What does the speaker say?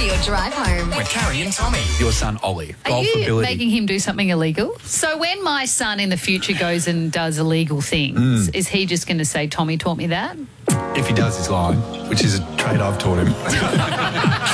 your drive home. With Carrie and Tommy. Your son, Ollie. Are you making him do something illegal? So when my son in the future goes and does illegal things, is he just going to say, Tommy taught me that? If he does, he's lying, which is a trait I've taught him.